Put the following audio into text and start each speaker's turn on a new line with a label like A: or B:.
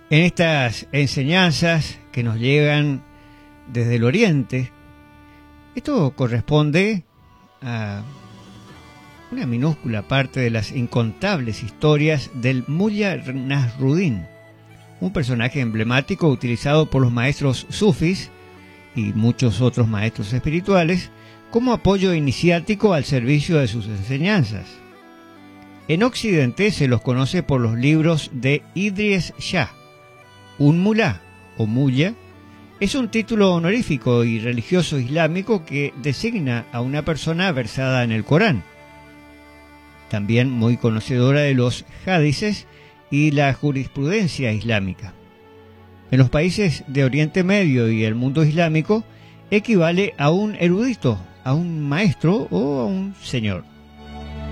A: En estas enseñanzas que nos llegan desde el Oriente, esto corresponde a una minúscula parte de las incontables historias del Mulla Nasruddin, un personaje emblemático utilizado por los maestros sufis y muchos otros maestros espirituales como apoyo iniciático al servicio de sus enseñanzas. En Occidente se los conoce por los libros de Idries Shah. Un mulá o mulla es un título honorífico y religioso islámico que designa a una persona versada en el Corán, también muy conocedora de los hadices y la jurisprudencia islámica. En los países de Oriente Medio y el mundo islámico equivale a un erudito, a un maestro o a un señor.